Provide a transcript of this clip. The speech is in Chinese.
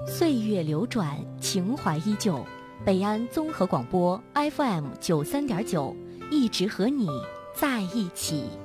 岁月流转，情怀依旧。北安综合广播 FM 93.9，一直和你在一起。